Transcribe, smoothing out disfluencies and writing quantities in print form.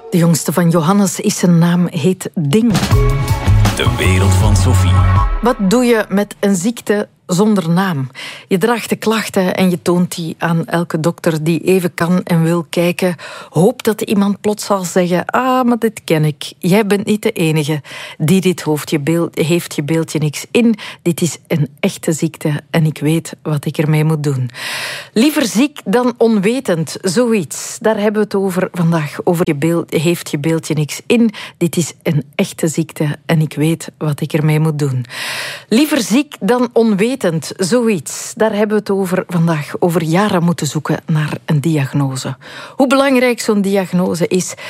De jongste van Johannes is zijn naam, heet Ding. De wereld van Sophie. Wat doe je met een ziekte zonder naam? Je draagt de klachten en je toont die aan elke dokter die even kan en wil kijken. Hoop dat iemand plots zal zeggen, maar dit ken ik. Jij bent niet de enige die dit heeft, je beeld je niks in. Dit is een echte ziekte en ik weet wat ik ermee moet doen. Liever ziek dan onwetend, zoiets. Daar hebben we het over vandaag. Over heeft je beeld je niks in. Dit is een echte ziekte en ik weet wat ik ermee moet doen. Liever ziek dan onwetend, zoiets. Daar hebben we het over vandaag. Over jaren moeten zoeken naar een diagnose. Hoe belangrijk zo'n diagnose is